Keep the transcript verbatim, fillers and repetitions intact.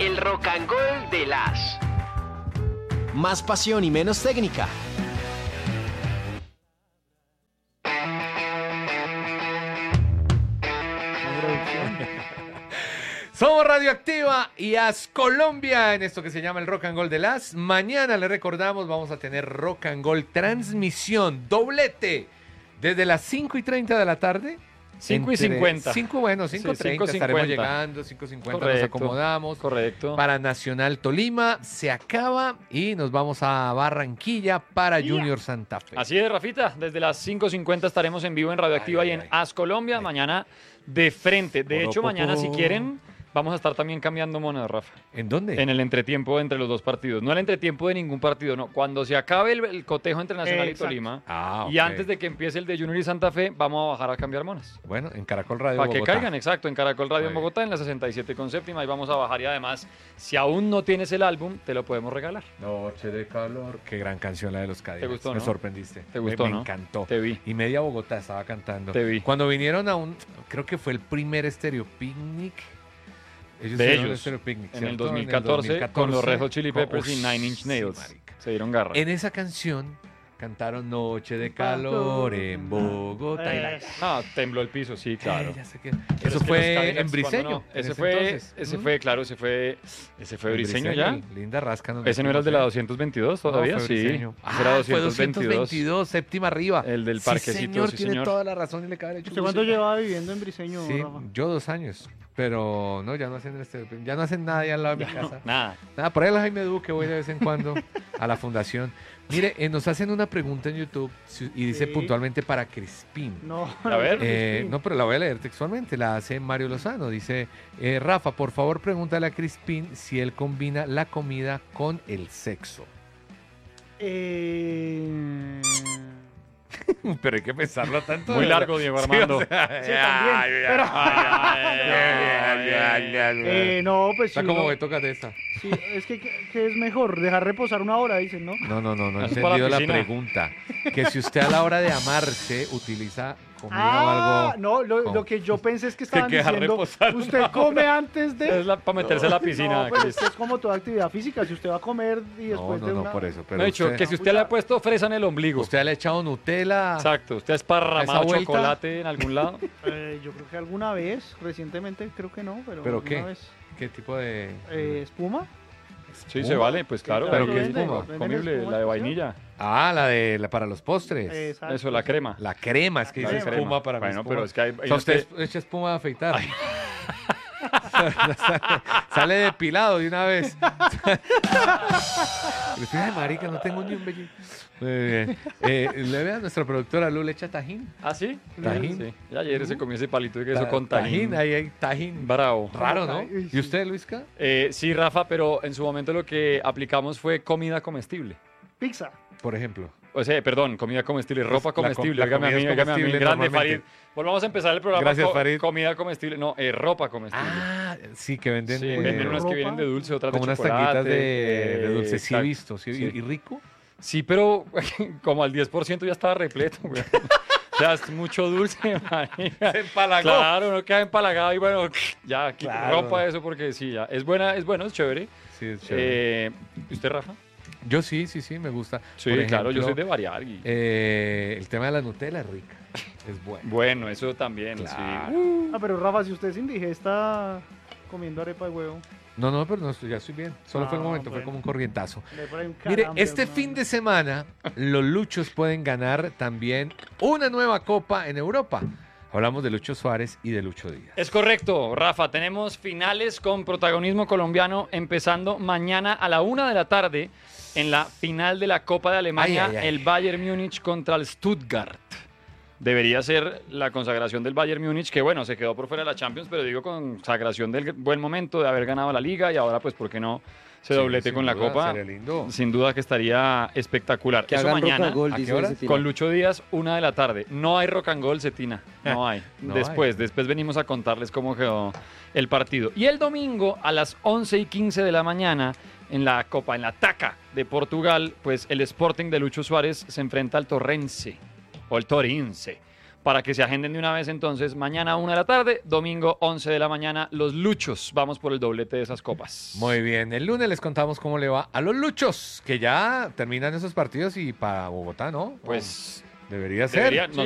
El Rock and Roll de las. Más pasión y menos técnica. Somos Radioactiva y As Colombia en esto que se llama el Rock and Roll de las. Mañana le recordamos, vamos a tener Rock and Roll transmisión, doblete, desde las cinco y treinta de la tarde. cinco y cincuenta. cinco, bueno, cinco y treinta sí, estaremos llegando, cinco y cincuenta nos acomodamos. Correcto. Para Nacional Tolima se acaba y nos vamos a Barranquilla para yeah. Junior Santa Fe. Así es, Rafita, desde las cinco y cincuenta estaremos en vivo en Radioactiva ay, y en ay, As Colombia, ay. Mañana de frente. De hecho, mañana si quieren... Vamos a estar también cambiando monedas, Rafa. ¿En dónde? En el entretiempo entre los dos partidos. No el entretiempo de ningún partido, no. Cuando se acabe el, el cotejo entre Nacional Exacto. y Tolima, ah, okay. y antes de que empiece el de Junior y Santa Fe, vamos a bajar a cambiar monas. Bueno, en Caracol Radio Para que Bogotá. caigan, exacto, en Caracol Radio en Bogotá, en la sesenta y siete con séptima, y vamos a bajar. Y además, si aún no tienes el álbum, te lo podemos regalar. Noche de calor. Qué gran canción la de los Cadillacs. ¿Te gustó, Me no? sorprendiste. ¿Te gustó, Me, no? me encantó. Te vi. Y media Bogotá estaba cantando. Te vi. Cuando vinieron a un, creo que fue el primer Estéreo Picnic. Ellos de ellos, Picnic, en, el dos mil catorce, en el dos mil catorce, con los Red Hot Chili Peppers y Nine Inch Nails. Sí, se dieron garra. En esa canción cantaron Noche de calor en Bogotá. Eh. Ah, tembló el piso, sí, claro. Eh, ya sé que... Eso es fue que en Briseño. No, ese en fue, ese, ese ¿Mm? fue, claro, ese fue, ese fue Briseño, Briseño ya. Linda rasca. No ese no era el de la doscientos veintidós todavía, no, sí. Ah, era doscientos veintidós. Fue doscientos veintidós, séptima arriba. El del parquecito, sí, señor, sí, tiene señor. toda la razón y le cabe el ¿Usted cuánto llevaba viviendo en Briseño, Sí, Rafa? yo dos años. Pero no, ya no hacen este, ya no hacen nada ya al lado de mi casa. No, nada. Nada, por ahí a Jaime Duque voy de vez en cuando a la fundación. Mire, eh, nos hacen una pregunta en YouTube y dice sí. puntualmente para Crispín. No, a ver. Eh, no, pero la voy a leer textualmente. La hace Mario Lozano. Dice, eh, Rafa, por favor pregúntale a Crispín si él combina la comida con el sexo. Eh... Pero hay que pensarlo tanto. Muy largo, Diego Armando. Sí, o sea, sí también. Pero... eh, no, pues está sí. como no. que tócate esta. Sí, es que, que es mejor dejar reposar una hora, dicen, ¿no? No, no, no, no he entendido la, la pregunta. Que si usted a la hora de amarse utiliza comida ah, o algo. No, lo, oh. lo que yo pensé es que estaban que diciendo, usted come antes de... Es la, para meterse no, a la piscina. No, pues es, es como toda actividad física, si usted va a comer y después no, no, de no, una... por eso. Pero me ha dicho usted, que si usted le ha puesto fresa en el ombligo. Usted le ha echado Nutella. Exacto, usted ha esparramado chocolate en algún lado. Eh, yo creo que alguna vez, recientemente creo que no, pero ¿Pero alguna qué? vez. ¿Qué tipo de...? Eh, ¿Espuma? Sí, ¿Espuma? Se vale, pues claro. ¿Pero qué espuma? Comible, la de vainilla. Ah, la de la para los postres. Exacto. Eso, la crema. La crema, es que dice espuma crema. Para bueno, mi pero es que hay... O sea, usted echa espuma de afeitar. sale, sale depilado de una vez. Ay, marica, no tengo ni un vello. Eh, eh, le ve a nuestra productora Lu, le echa tajín. ¿Ah, sí? Tajín. Sí. Y ayer se comió ese palito de queso Ta con tajín. Tajín, ahí hay tajín. Bravo. Raro, ¿no? ¿Y usted, Luisca? Eh, sí, Rafa, pero en su momento lo que aplicamos fue comida comestible. Pizza. Por ejemplo. O sea, perdón, comida comestible, pues ropa comestible. La, la a mí, a mí, grande Farid. Volvamos a empezar el programa. Gracias, co Farid. Comida comestible, no, eh, ropa comestible. Ah, sí, que venden. Sí, eh, venden unas que vienen de dulce, otras como de unas chocolate. tanquitas de, de dulce, sí he visto. ¿Sí? Sí. ¿Y, ¿Y rico? Sí, pero como al diez por ciento ya estaba repleto, güey. O sea, es mucho dulce, marica. Se empalagó. Claro, uno queda empalagado y bueno, ya, claro. Rompa eso porque sí, ya. Es buena, es bueno, es chévere. Sí, es chévere. Eh, ¿Usted, Rafa? Yo sí, sí, sí, me gusta. Sí, Por ejemplo, claro, yo soy de variar. Y... Eh, el tema de la Nutella es rica, es bueno. Bueno, eso también, claro. sí. Uh. Ah, pero Rafa, si usted es indigesta comiendo arepa de huevo. No, no, pero no, ya estoy bien. Solo ah, fue el momento, bueno. fue como un corrientazo. Un Mire, este man. fin de semana los Luchos pueden ganar también una nueva copa en Europa. Hablamos de Lucho Suárez y de Lucho Díaz. Es correcto, Rafa. Tenemos finales con protagonismo colombiano empezando mañana a la una de la tarde en la final de la Copa de Alemania, ay, ay, ay. el Bayern Múnich contra el Stuttgart. Debería ser la consagración del Bayern Múnich, que bueno, se quedó por fuera de la Champions, pero digo consagración del buen momento de haber ganado la Liga y ahora pues, ¿por qué no se doblete sí, con la duda, Copa? lindo. Sin duda que estaría espectacular. Que Eso hagan mañana, rock and roll, ¿a dice qué hora? Cetina. Con Lucho Díaz, una de la tarde. No hay rock and roll, Cetina, no hay. no después, hay. después venimos a contarles cómo quedó el partido. Y el domingo a las once y quince de la mañana, en la Copa, en la Taca de Portugal, pues el Sporting de Lucho Suárez se enfrenta al Torrense, o el Torinse. para que se agenden de una vez entonces. Mañana una de la tarde, domingo once de la mañana, los Luchos. Vamos por el doblete de esas copas. Muy bien, el lunes les contamos cómo le va a los Luchos, que ya terminan esos partidos y para Bogotá, ¿no? Pues debería ser. debería,